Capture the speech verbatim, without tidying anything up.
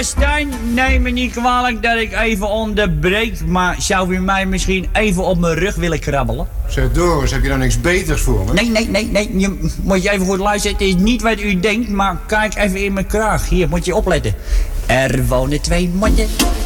Ja, Stijn, neem me niet kwalijk dat ik even onderbreek, maar zou u mij misschien even op mijn rug willen krabbelen? Zeg Doris, heb je dan niks beters voor me? Nee, nee, nee, nee, je, moet je even goed luisteren. Het is niet wat u denkt, maar kijk even in mijn kraag. Hier, moet je opletten. Er wonen twee mannen.